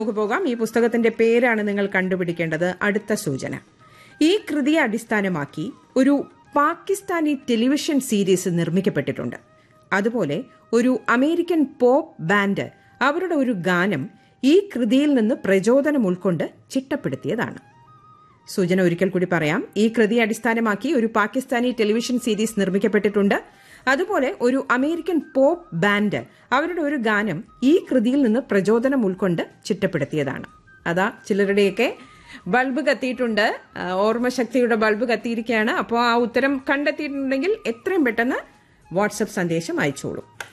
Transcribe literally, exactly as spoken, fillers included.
പോകാം. ഈ പുസ്തകത്തിന്റെ പേരാണ് നിങ്ങൾ കണ്ടുപിടിക്കേണ്ടത്. അടുത്ത സൂചന. ഈ കൃതിയെ അടിസ്ഥാനമാക്കി ഒരു പാകിസ്ഥാനി ടെലിവിഷൻ സീരീസ് നിർമ്മിക്കപ്പെട്ടിട്ടുണ്ട്. അതുപോലെ ഒരു അമേരിക്കൻ പോപ്പ് ബാൻഡ് അവരുടെ ഒരു ഗാനം ഈ കൃതിയിൽ നിന്ന് പ്രചോദനം ഉൾക്കൊണ്ട് ചിട്ടപ്പെടുത്തിയതാണ്. സൂചന ഒരിക്കൽ കൂടി പറയാം. ഈ കൃതിയെ അടിസ്ഥാനമാക്കി ഒരു പാകിസ്ഥാനി ടെലിവിഷൻ സീരീസ് നിർമ്മിക്കപ്പെട്ടിട്ടുണ്ട്. അതുപോലെ ഒരു അമേരിക്കൻ പോപ്പ് ബാൻഡ് അവരുടെ ഒരു ഗാനം ഈ കൃതിയിൽ നിന്ന് പ്രചോദനം ഉൾക്കൊണ്ട് ചിട്ടപ്പെടുത്തിയതാണ്. അതാ ചിലരുടെയൊക്കെ ബൾബ് കത്തിയിട്ടുണ്ട്, ഓർമ്മശക്തിയുടെ ബൾബ് കത്തിയിരിക്കുകയാണ്. അപ്പോൾ ആ ഉത്തരം കണ്ടെത്തിയിട്ടുണ്ടെങ്കിൽ എത്രയും പെട്ടെന്ന് വാട്സപ്പ് സന്ദേശം അയച്ചോളൂ.